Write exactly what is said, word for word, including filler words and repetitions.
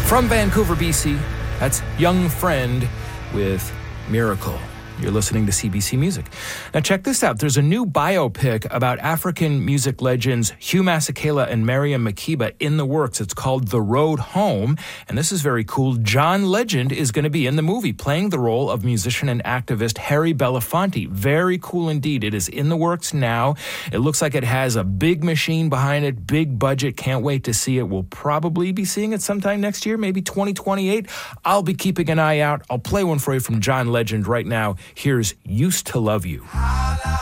From Vancouver, B C, that's Young Friend with Miracle. You're listening to C B C Music. Now check this out. There's a new biopic about African music legends Hugh Masekela and Miriam Makeba in the works. It's called The Road Home, and this is very cool. John Legend is going to be in the movie, playing the role of musician and activist Harry Belafonte. Very cool indeed. It is in the works now. It looks like it has a big machine behind it, big budget. Can't wait to see it. We'll probably be seeing it sometime next year, maybe twenty twenty-eight. I'll be keeping an eye out. I'll play one for you from John Legend right now. Here's Used to Love You.